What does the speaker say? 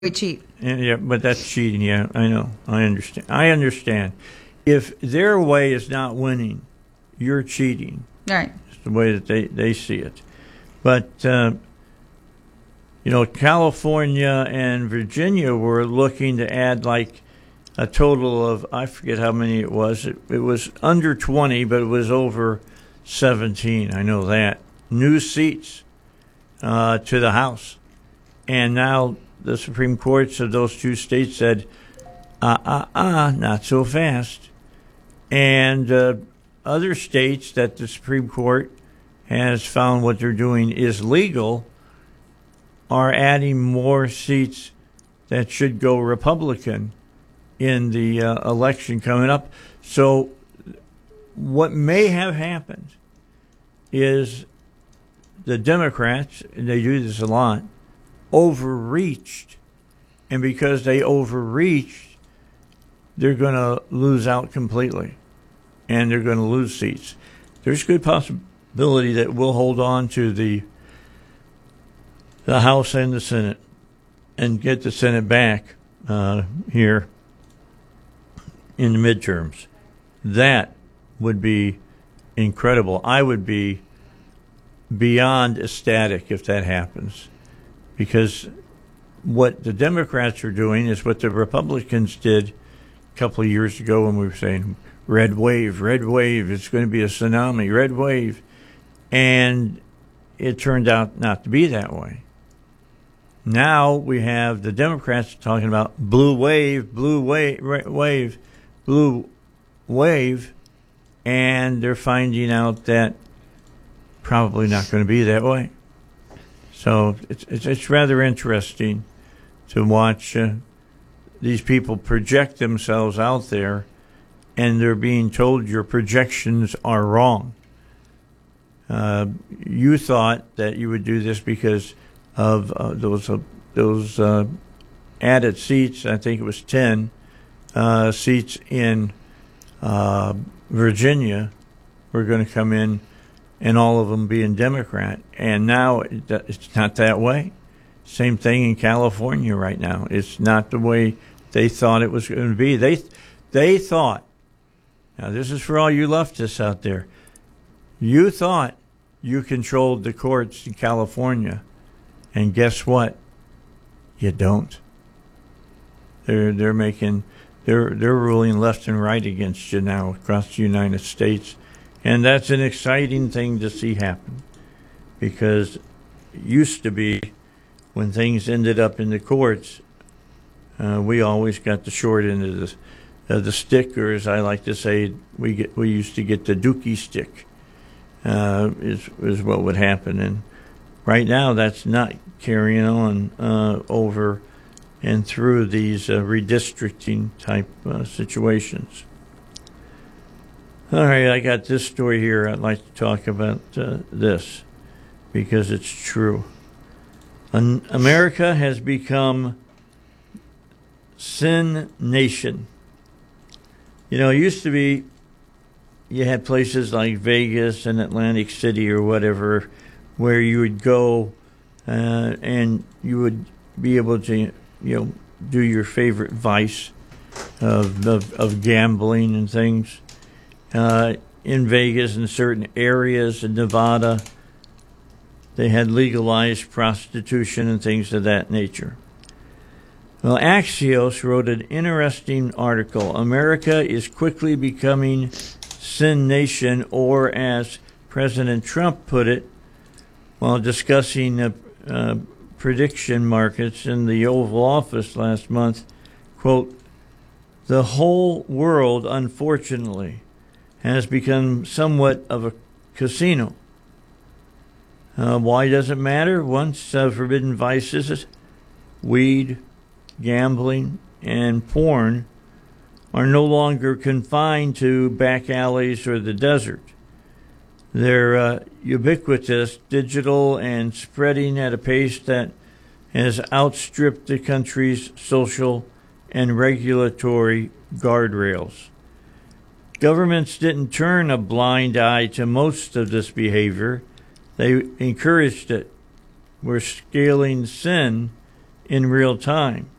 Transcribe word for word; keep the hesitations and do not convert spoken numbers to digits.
We cheat. Yeah, yeah, but that's cheating. Yeah, I know. I understand. I understand. If their way is not winning, you're cheating. Right. It's the way that they, they see it. But, uh, you know, California and Virginia were looking to add like a total of, I forget how many it was. It, it was under twenty, but it was over seventeen. I know that. New seats uh, to the House. And now the Supreme Courts of those two states said, ah, ah, ah, not so fast. And uh, other states that the Supreme Court has found what they're doing is legal are adding more seats that should go Republican in the uh, election coming up. So what may have happened is the Democrats, and they do this a lot, overreached. And because they overreached, they're going to lose out completely. And they're going to lose seats. There's a good possibility that we'll hold on to the the House and the Senate and get the Senate back uh, here in the midterms. That would be incredible. I would be beyond ecstatic if that happens, because what the Democrats are doing is what the Republicans did a couple of years ago when we were saying, red wave, red wave, it's going to be a tsunami, red wave. And it turned out not to be that way. Now we have the Democrats talking about blue wave, blue wave, wave, blue wave, and they're finding out that probably not going to be that way. So it's it's, it's rather interesting to watch uh, these people project themselves out there, and they're being told your projections are wrong. Uh, you thought that you would do this because of uh, those uh, those uh, added seats. I think it was ten uh, seats in uh, Virginia were going to come in, and all of them being Democrat. And now it, it's not that way. Same thing in California right now. It's not the way they thought it was going to be. They they thought. Now this is for all you leftists out there. You thought you controlled the courts in California. And guess what? You don't. They're they're making they're they're ruling left and right against you now across the United States, and that's an exciting thing to see happen, because it used to be when things ended up in the courts, uh, we always got the short end of the uh, the stick, or as I like to say, we get we used to get the dookie stick. Uh, is is what would happen. And right now, that's not carrying on uh, over and through these uh, redistricting type uh, situations. All right, I got this story here. I'd like to talk about uh, this because it's true. An- America has become Sin Nation. You know, it used to be you had places like Vegas and Atlantic City or whatever where you would go uh, and you would be able to, you know, do your favorite vice of of, of gambling and things. Uh, in Vegas, in certain areas in Nevada, they had legalized prostitution and things of that nature. Well, Axios wrote an interesting article. America is quickly becoming Sin Nation, or as President Trump put it, while discussing uh, uh, prediction markets in the Oval Office last month, quote, the whole world, unfortunately, has become somewhat of a casino. Uh, why does it matter? Once uh, forbidden vices, weed, gambling, and porn are no longer confined to back alleys or the desert. They're uh, ubiquitous, digital, and spreading at a pace that has outstripped the country's social and regulatory guardrails. Governments didn't turn a blind eye to most of this behavior. They encouraged it. We're scaling sin in real time.